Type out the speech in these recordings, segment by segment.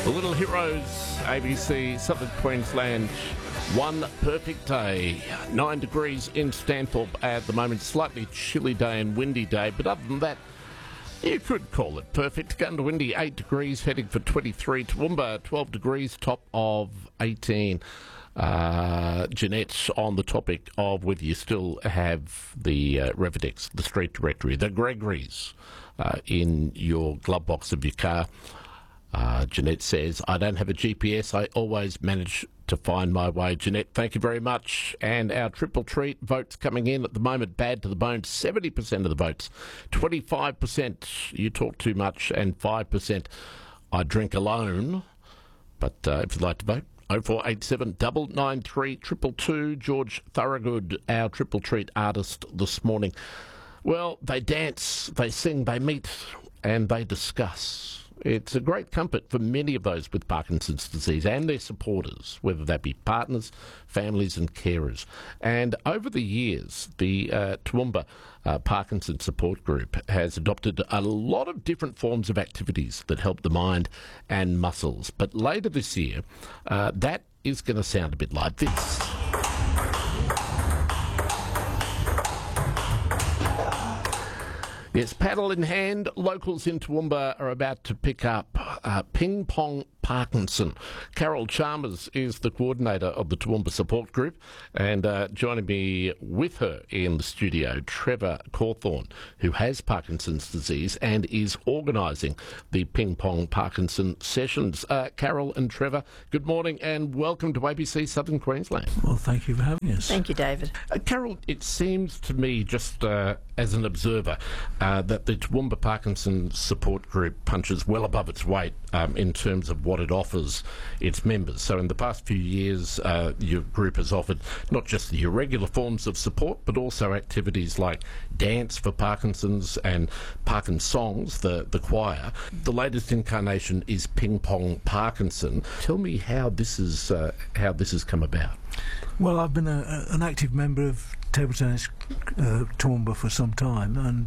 The Little Heroes, ABC, Southern Queensland. One perfect day. 9 degrees in Stanthorpe at the moment. Slightly chilly day and windy day, but other than that, you could call it perfect. Gundawindi, 8 degrees, heading for 23. Toowoomba, 12 degrees, top of 18. Jeanette, on the topic of whether you still have the Revidex, the street directory, the Gregory's, in your glove box of your car. Jeanette says, I don't have a GPS. I always manage to find my way. Jeanette, thank you very much. And our triple treat votes coming in at the moment, bad to the bone. 70% of the votes. 25% you talk too much, and 5% I drink alone. But if you'd like to vote, 0487 993 222. George Thorogood, our triple treat artist this morning. Well, they dance, they sing, they meet, and they discuss. It's a great comfort for many of those with Parkinson's disease and their supporters, whether that be partners, families and carers. And over the years, the Toowoomba Parkinson's Support Group has adopted a lot of different forms of activities that help the mind and muscles. But later this year, that is going to sound a bit like this. Yes, paddle in hand, locals in Toowoomba are about to pick up Ping Pong Parkinson. Carol Chalmers is the coordinator of the Toowoomba Support Group, and joining me with her in the studio, Trevor Cawthorne, who has Parkinson's disease and is organising the Ping Pong Parkinson sessions. Carol and Trevor, good morning and welcome to ABC Southern Queensland. Well, thank you for having us. Thank you, David. Carol, it seems to me, just as an observer, that the Toowoomba Parkinson Support Group punches well above its weight in terms of what it offers its members. So in the past few years, your group has offered not just the irregular forms of support, but also activities like dance for Parkinson's and Parkinsongs, the choir. The latest incarnation is Ping Pong Parkinson. Tell me how this has come about. Well, I've been an active member of table tennis Toowoomba for some time, and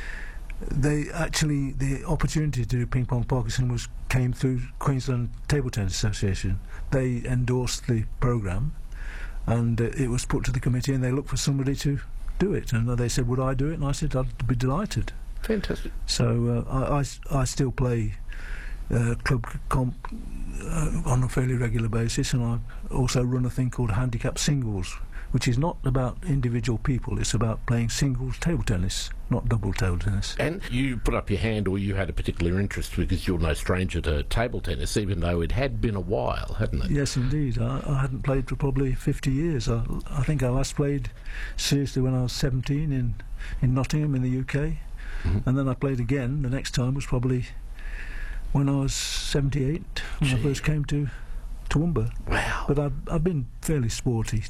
the opportunity to do Ping Pong Parkinson came through Queensland Table Tennis Association. They endorsed the programme, and it was put to the committee, and they looked for somebody to do it. And they said, would I do it? And I said, I'd be delighted. Fantastic. So I still play club comp on a fairly regular basis, and I also run a thing called Handicap Singles, which is not about individual people, it's about playing singles table tennis, not double table tennis. And you put up your hand, or you had a particular interest, because you're no stranger to table tennis, even though it had been a while, hadn't it? Yes, indeed. I hadn't played for probably 50 years. I think I last played seriously when I was 17 in Nottingham in the UK, and then I played again. The next time was probably when I was 78, when I first came to Toowoomba. Wow. But I've been fairly sporty,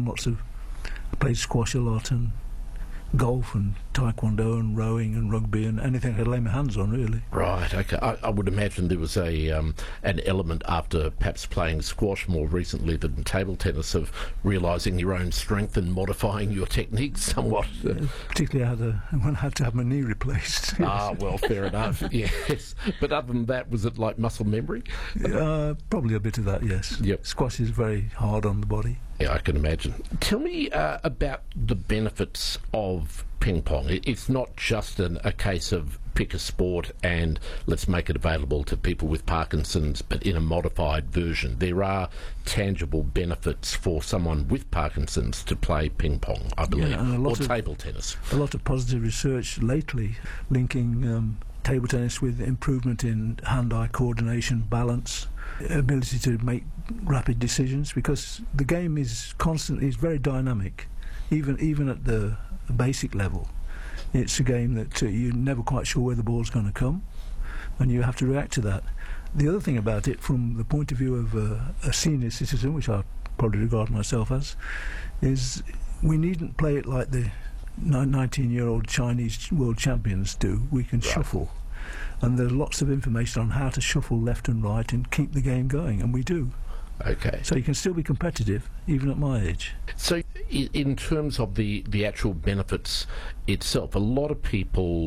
I played squash a lot, and golf and taekwondo and rowing and rugby and anything I could lay my hands on, really. Right, okay. I would imagine there was an element after perhaps playing squash more recently than table tennis of realising your own strength and modifying your techniques somewhat. Particularly when I had to have my knee replaced. Ah, well, fair enough, yes. But other than that, was it like muscle memory? Probably a bit of that, yes. Yep. Squash is very hard on the body. Yeah, I can imagine. Tell me about the benefits of ping pong. It's not just a case of pick a sport and let's make it available to people with Parkinson's, but in a modified version. There are tangible benefits for someone with Parkinson's to play ping pong, I believe, or table tennis. A lot of positive research lately linking table tennis with improvement in hand-eye coordination, balance, ability to make rapid decisions, because the game is very dynamic, even at the basic level. It's a game that you're never quite sure where the ball's going to come, and you have to react to that. The other thing about it, from the point of view of a senior citizen, which I probably regard myself as, is we needn't play it like the 19-year-old Chinese world champions do. We can shuffle, and there's lots of information on how to shuffle left and right and keep the game going, and we do. Okay. So you can still be competitive, even at my age. So in terms of the actual benefits itself, a lot of people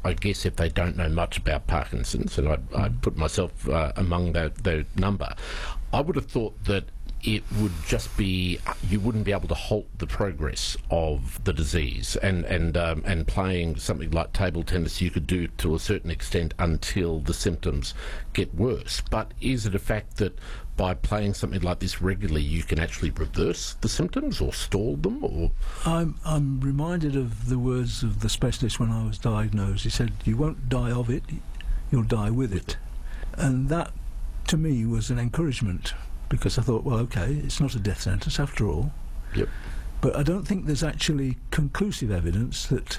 I guess if they don't know much about Parkinson's, and I put myself among that number, I would have thought that it would just be, you wouldn't be able to halt the progress of the disease, and playing something like table tennis you could do to a certain extent until the symptoms get worse. But is it a fact that by playing something like this regularly you can actually reverse the symptoms or stall them? Or I'm reminded of the words of the specialist when I was diagnosed. He said, "You won't die of it, you'll die with it." And that to me was an encouragement, because I thought, well, okay, it's not a death sentence after all. Yep. But I don't think there's actually conclusive evidence that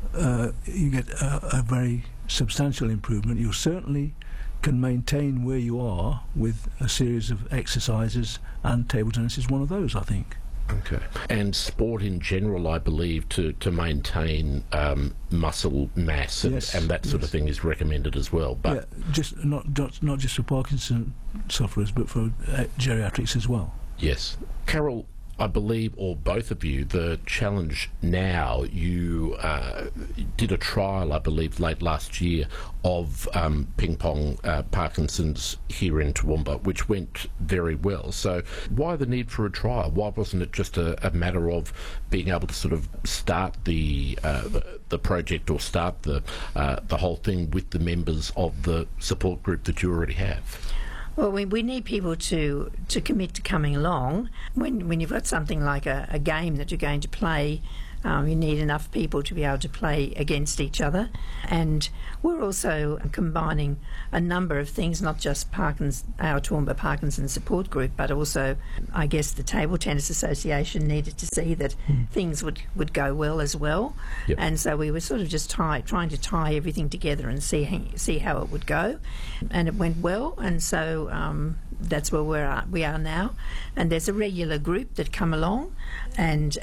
you get a very substantial improvement. You certainly can maintain where you are with a series of exercises, and table tennis is one of those, I think. Okay. And sport in general, I believe, to maintain muscle mass and, Yes, and that sort of thing is recommended as well. But yeah, just not just for Parkinson sufferers, but for geriatrics as well. yes. Carol, I believe, or both of you, the challenge now, you did a trial, I believe, late last year of ping pong Parkinson's here in Toowoomba, which went very well. So why the need for a trial? Why wasn't it just a matter of being able to sort of start the project, or start the whole thing with the members of the support group that you already have? Well, we need people to commit to coming along. When you've got something like a game that you're going to play, you need enough people to be able to play against each other. And we're also combining a number of things, not just our Toowoomba Parkinson support group, but also, I guess, the Table Tennis Association needed to see that things would go well as well. Yep. And so we were sort of just trying to tie everything together and see how it would go. And it went well, and so that's where we are now. And there's a regular group that come along and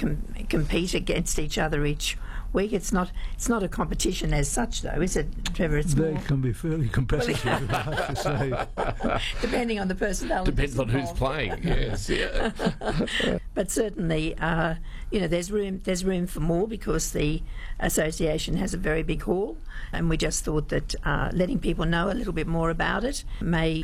compete against each other each week. It's not a competition as such, though, is it, Trevor? It's They more, can be fairly competitive, I have to say. depending on the personality. Depends on who's playing. Yes, yeah. But certainly, there's room for more, because the association has a very big hall, and we just thought that letting people know a little bit more about it we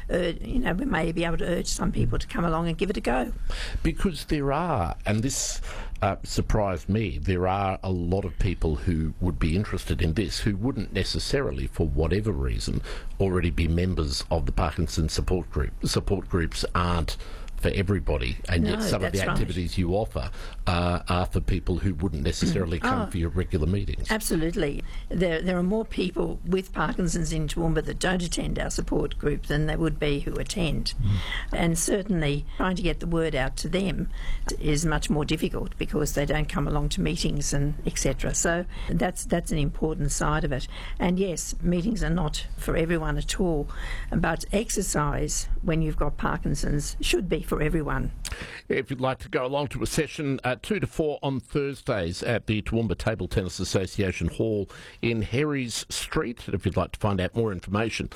may be able to urge some people to come along and give it a go. Because there are, and this surprised me, there are a lot of people who would be interested in this who wouldn't necessarily, for whatever reason, already be members of the Parkinson support group. Support groups aren't for everybody, and yet some of the activities you offer are for people who wouldn't necessarily come for your regular meetings. Absolutely. There are more people with Parkinson's in Toowoomba that don't attend our support group than there would be who attend. And certainly trying to get the word out to them is much more difficult, because they don't come along to meetings and etc. So that's an important side of it. And yes, meetings are not for everyone at all, but exercise when you've got Parkinson's should be for everyone. If you'd like to go along to a session 2 to 4 on Thursdays at the Toowoomba Table Tennis Association Hall in Herries Street, and if you'd like to find out more information,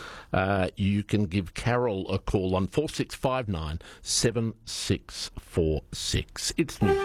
you can give Carol a call on 4659 7646. It's new.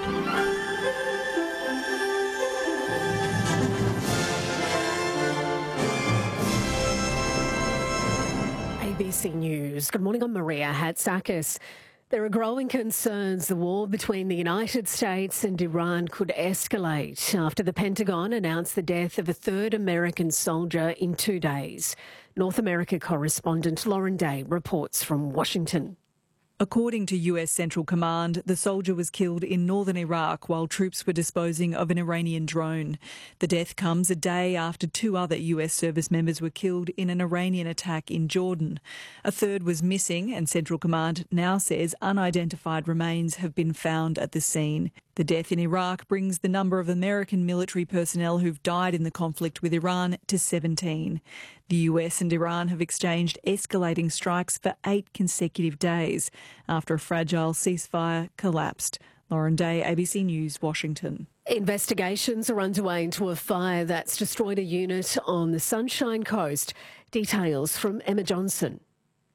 ABC News. Good morning, I'm Maria Hatzakis. There are growing concerns the war between the United States and Iran could escalate after the Pentagon announced the death of a third American soldier in 2 days. North America correspondent Lauren Day reports from Washington. According to US Central Command, the soldier was killed in northern Iraq while troops were disposing of an Iranian drone. The death comes a day after 2 other US service members were killed in an Iranian attack in Jordan. A third was missing, and Central Command now says unidentified remains have been found at the scene. The death in Iraq brings the number of American military personnel who've died in the conflict with Iran to 17. The US and Iran have exchanged escalating strikes for 8 consecutive days after a fragile ceasefire collapsed. Lauren Day, ABC News, Washington. Investigations are underway into a fire that's destroyed a unit on the Sunshine Coast. Details from Emma Johnson.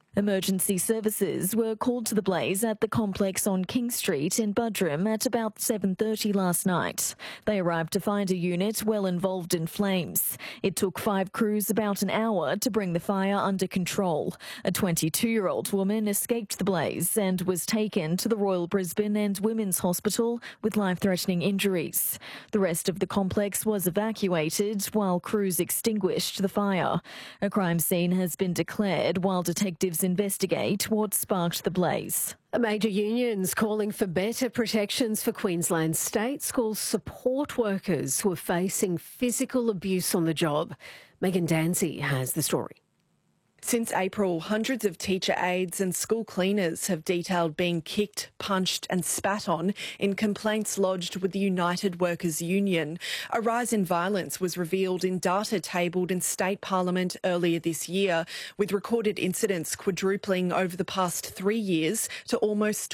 Emergency services were called to the blaze at the complex on King Street in Buderim at about 7:30 last night. They arrived to find a unit well involved in flames. It took 5 crews about an hour to bring the fire under control. A 22-year-old woman escaped the blaze and was taken to the Royal Brisbane and Women's Hospital with life-threatening injuries. The rest of the complex was evacuated while crews extinguished the fire. A crime scene has been declared while detectives investigate what sparked the blaze. Major unions calling for better protections for Queensland state school support workers who are facing physical abuse on the job. Megan Dancy has the story. Since April, hundreds of teacher aides and school cleaners have detailed being kicked, punched and spat on in complaints lodged with the United Workers Union. A rise in violence was revealed in data tabled in State Parliament earlier this year, with recorded incidents quadrupling over the past 3 years to almost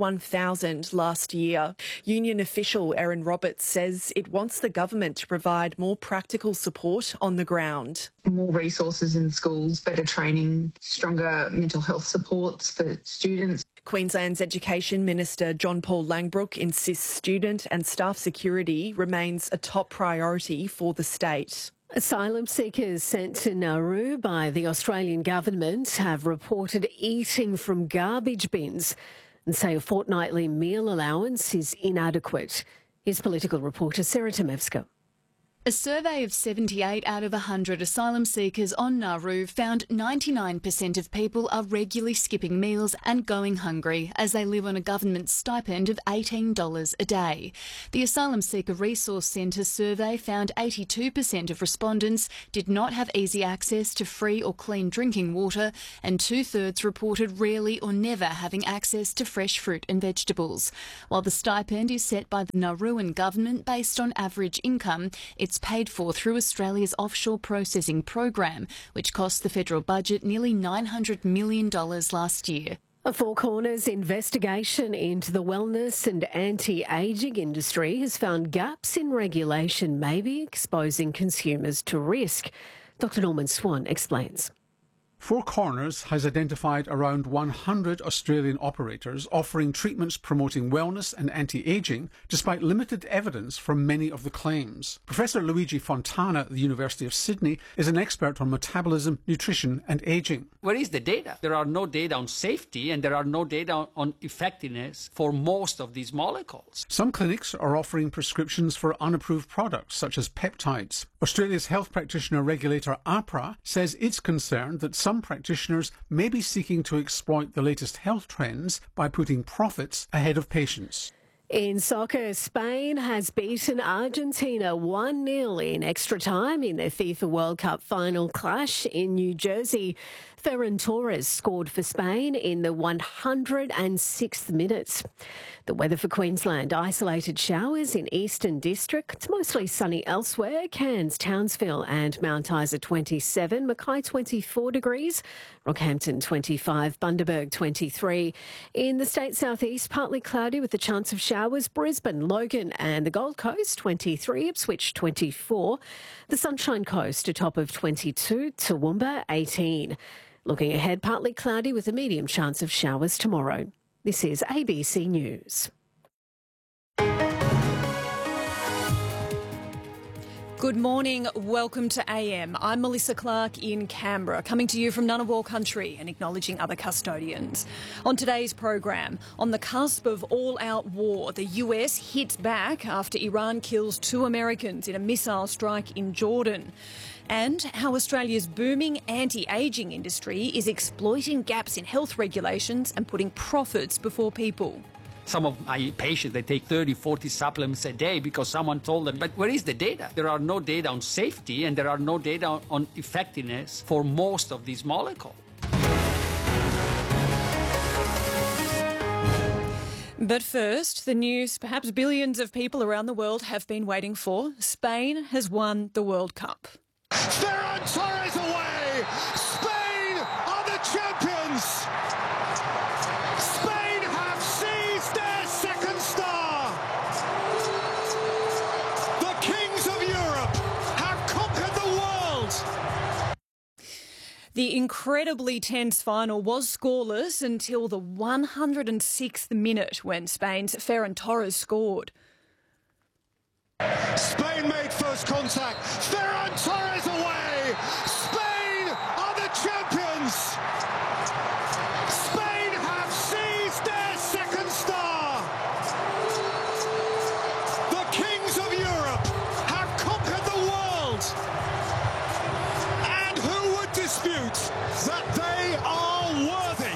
21,000 last year. Union official Erin Roberts says it wants the government to provide more practical support on the ground. More resources in schools, better training, stronger mental health supports for students. Queensland's Education Minister John Paul Langbroek insists student and staff security remains a top priority for the state. Asylum seekers sent to Nauru by the Australian government have reported eating from garbage bins and say a fortnightly meal allowance is inadequate. Here's political reporter Sarah Temevska. A survey of 78 out of 100 asylum seekers on Nauru found 99% of people are regularly skipping meals and going hungry as they live on a government stipend of $18 a day. The Asylum Seeker Resource Centre survey found 82% of respondents did not have easy access to free or clean drinking water, and 2/3 reported rarely or never having access to fresh fruit and vegetables. While the stipend is set by the Nauruan government based on average income, it's paid for through Australia's offshore processing program, which cost the federal budget nearly $900 million last year. A Four Corners investigation into the wellness and anti-ageing industry has found gaps in regulation may be exposing consumers to risk. Dr. Norman Swan explains. Four Corners has identified around 100 Australian operators offering treatments promoting wellness and anti-ageing, despite limited evidence for many of the claims. Professor Luigi Fontana at the University of Sydney is an expert on metabolism, nutrition and ageing. Where is the data? There are no data on safety and there are no data on effectiveness for most of these molecules. Some clinics are offering prescriptions for unapproved products, such as peptides. Australia's health practitioner regulator APRA says it's concerned that some practitioners may be seeking to exploit the latest health trends by putting profits ahead of patients. In soccer, Spain has beaten Argentina 1-0 in extra time in their FIFA World Cup final clash in New Jersey. Ferran Torres scored for Spain in the 106th minute. The weather for Queensland: isolated showers in Eastern District. It's mostly sunny elsewhere. Cairns, Townsville and Mount Isa 27, Mackay 24 degrees, Rockhampton 25, Bundaberg 23. In the state southeast, partly cloudy with a chance of showers. Brisbane, Logan and the Gold Coast 23, Ipswich 24. The Sunshine Coast a top of 22, Toowoomba 18. Looking ahead, partly cloudy with a medium chance of showers tomorrow. This is ABC News. Good morning, welcome to AM. I'm Melissa Clark in Canberra, coming to you from Ngunnawal country and acknowledging other custodians. On today's program, on the cusp of all-out war, the US hits back after Iran kills 2 Americans in a missile strike in Jordan. And how Australia's booming anti-ageing industry is exploiting gaps in health regulations and putting profits before people. Some of my patients, they take 30, 40 supplements a day because someone told them. But where is the data? There are no data on safety and there are no data on effectiveness for most of these molecules. But first, the news perhaps billions of people around the world have been waiting for. Spain has won the World Cup. Ferran Torres away! Spain are the champions! Spain have seized their second star! The kings of Europe have conquered the world! The The incredibly tense final was scoreless until the 106th minute when Spain's Ferran Torres scored. Spain made first contact. Ferran Torres away. Spain are the champions. Spain have seized their second star. The kings of Europe have conquered the world. And who would dispute that they are worthy?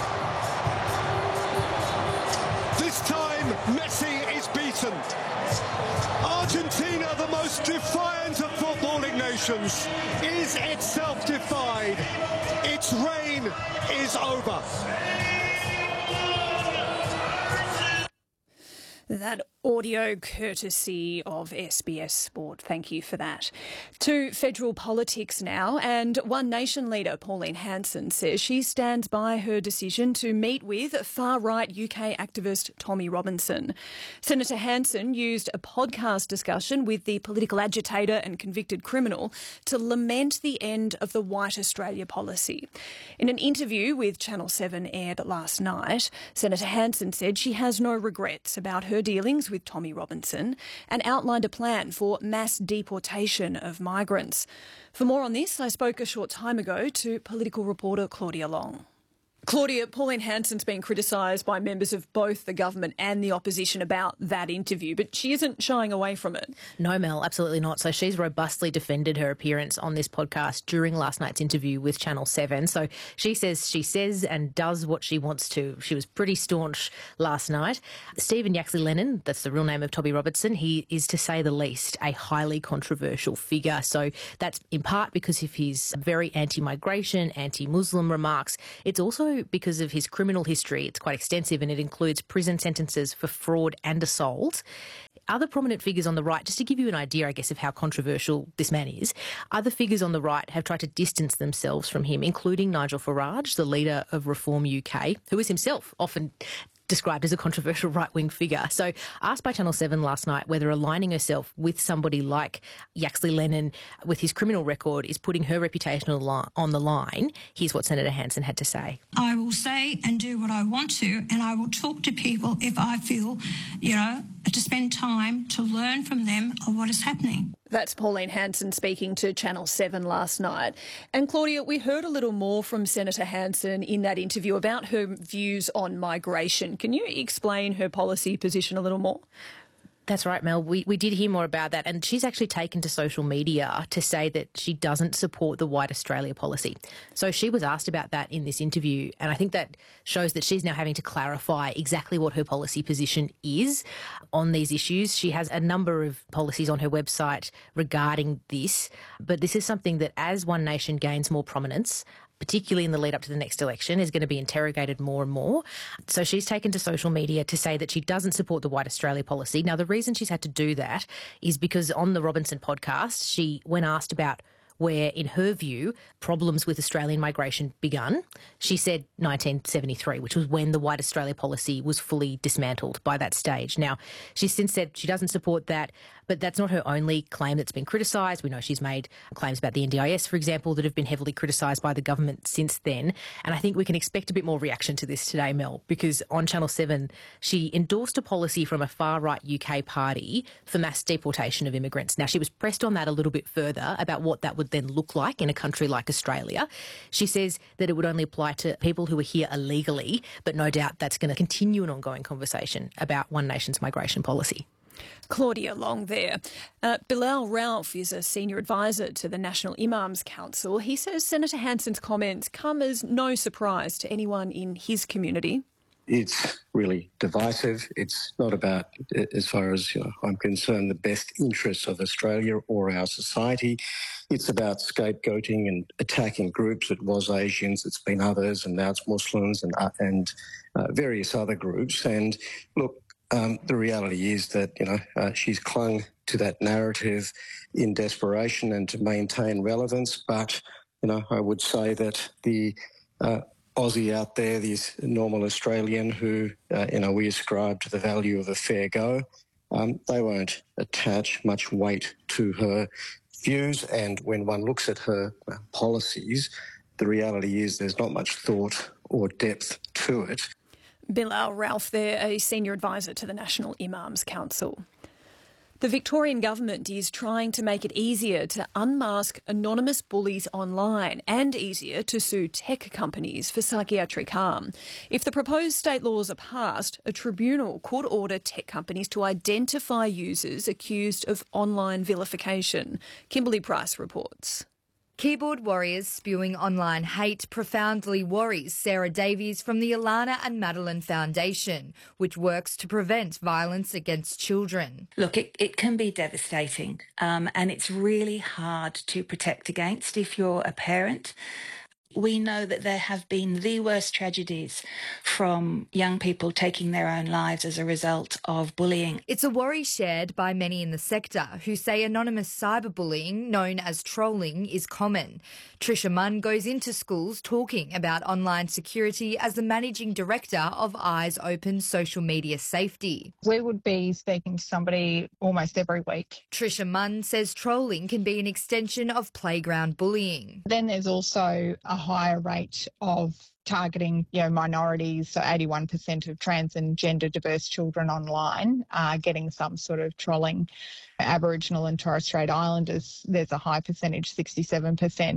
This time, Messi is beaten. Argentina, the most defiant of footballing nations, is itself defied. Its reign is over. That audio courtesy of SBS Sport. Thank you for that. To federal politics now, and One Nation leader Pauline Hanson says she stands by her decision to meet with far-right UK activist Tommy Robinson. Senator Hanson used a podcast discussion with the political agitator and convicted criminal to lament the end of the White Australia policy. In an interview with Channel 7 aired last night, Senator Hanson said she has no regrets about her dealings with Tommy Robinson and outlined a plan for mass deportation of migrants. For more on this, I spoke a short time ago to political reporter Claudia Long. Claudia, Pauline Hanson's been criticised by members of both the government and the opposition about that interview, but she isn't shying away from it. No, Mel, absolutely not. So she's robustly defended her appearance on this podcast during last night's interview with Channel 7. So she says and does what she wants to. She was pretty staunch last night. Stephen Yaxley Lennon, that's the real name of Tommy Robertson, he is, to say the least, a highly controversial figure. So that's in part because of his very anti-migration, anti-Muslim remarks. It's also because of his criminal history. It's quite extensive and it includes prison sentences for fraud and assault. Other prominent figures on the right, just to give you an idea, I guess, of how controversial this man is, other figures on the right have tried to distance themselves from him, including Nigel Farage, the leader of Reform UK, who is himself often described as a controversial right-wing figure. So asked by Channel 7 last night whether aligning herself with somebody like Yaxley Lennon with his criminal record is putting her reputation on the line, here's what Senator Hanson had to say. I will say and do what I want to, and I will talk to people if I feel, to spend time to learn from them of what is happening. That's Pauline Hanson speaking to Channel 7 last night. And Claudia, we heard a little more from Senator Hanson in that interview about her views on migration. Can you explain her policy position a little more? That's right, Mel. We did hear more about that, and she's actually taken to social media to say that she doesn't support the White Australia policy. So she was asked about that in this interview, and I think that shows that she's now having to clarify exactly what her policy position is on these issues. She has a number of policies on her website regarding this, but this is something that as One Nation gains more prominence, particularly in the lead up to the next election, is going to be interrogated more and more. So she's taken to social media to say that she doesn't support the White Australia policy. Now, the reason she's had to do that is because on the Robinson podcast, when asked about where, in her view, problems with Australian migration begun, she said 1973, which was when the White Australia policy was fully dismantled by that stage. Now, she's since said she doesn't support that, but that's not her only claim that's been criticised. We know she's made claims about the NDIS, for example, that have been heavily criticised by the government since then. And I think we can expect a bit more reaction to this today, Mel, because on Channel 7, she endorsed a policy from a far-right UK party for mass deportation of immigrants. Now, she was pressed on that a little bit further about what that would then look like in a country like Australia. She says that it would only apply to people who are here illegally, but no doubt that's going to continue an ongoing conversation about One Nation's migration policy. Claudia Long there. Bilal Ralph is a senior advisor to the National Imams Council. He says Senator Hanson's comments come as no surprise to anyone in his community. It's really divisive. It's not about, as far as I'm concerned, the best interests of Australia or our society. It's about scapegoating and attacking groups. It was Asians, it's been others, and now it's Muslims and various other groups. And look, the reality is that, she's clung to that narrative in desperation and to maintain relevance. But, I would say that the Aussie out there, this normal Australian who, we ascribe to the value of a fair go, they won't attach much weight to her views. And when one looks at her policies, the reality is there's not much thought or depth to it. Bilal Ralph there, a senior advisor to the National Imams Council. The Victorian government is trying to make it easier to unmask anonymous bullies online and easier to sue tech companies for psychiatric harm. If the proposed state laws are passed, a tribunal could order tech companies to identify users accused of online vilification. Kimberly Price reports. Keyboard warriors spewing online hate profoundly worries Sarah Davies from the Alana and Madeline Foundation, which works to prevent violence against children. Look, it can be devastating, and it's really hard to protect against if you're a parent. We know that there have been the worst tragedies from young people taking their own lives as a result of bullying. It's a worry shared by many in the sector who say anonymous cyberbullying, known as trolling, is common. Tricia Munn goes into schools talking about online security as the managing director of Eyes Open Social Media Safety. We would be speaking to somebody almost every week. Tricia Munn says trolling can be an extension of playground bullying. Then there's also a higher rate of targeting, minorities. So 81% of trans and gender diverse children online are getting some sort of trolling. Aboriginal and Torres Strait Islanders, there's a high percentage, 67%,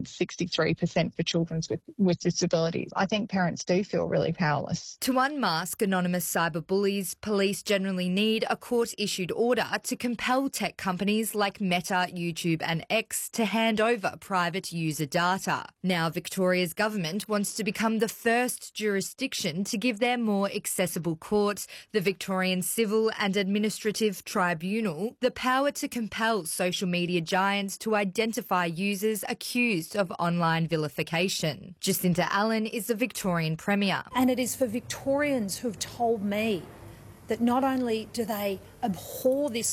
63% for children with disabilities. I think parents do feel really powerless. To unmask anonymous cyberbullies, police generally need a court-issued order to compel tech companies like Meta, YouTube and X to hand over private user data. Now Victoria's government wants to become the first jurisdiction to give their more accessible court, the Victorian Civil and Administrative Tribunal, the power to compel social media giants to identify users accused of online vilification. Jacinta Allen is the Victorian Premier. And it is for Victorians who've told me that not only do they abhor this